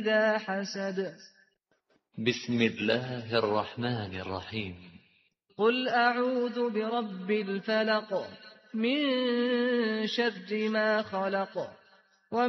إذا حسد بسم الله الرحمن الرحيم قل أعوذ برب الفلق من شر ما خلق